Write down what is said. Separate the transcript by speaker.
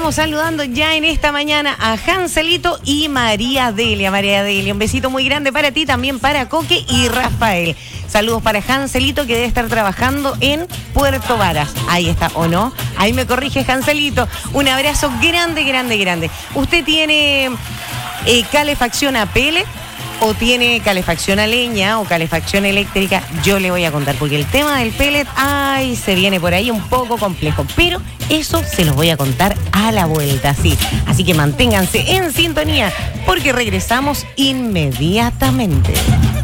Speaker 1: Estamos saludando ya en esta mañana a Hanselito y María Delia. María Delia, un besito muy grande para ti, también para Coque y Rafael. Saludos para Hanselito, que debe estar trabajando en Puerto Varas. Ahí está, ¿o no? Ahí me corrige Hanselito. Un abrazo grande, grande, grande. ¿Usted tiene calefacción a pellet o tiene calefacción a leña o calefacción eléctrica? Yo le voy a contar, porque el tema del pellet, ay, se viene por ahí un poco complejo, pero eso se los voy a contar a la vuelta, sí. Así que manténganse en sintonía, porque regresamos inmediatamente.